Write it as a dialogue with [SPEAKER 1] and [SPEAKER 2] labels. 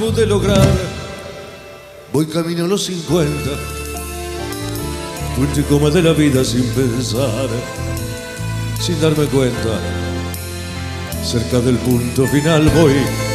[SPEAKER 1] pude lograr. Voy camino a los 50, fui coma de la vida sin pensar, sin darme cuenta. Cerca del punto final voy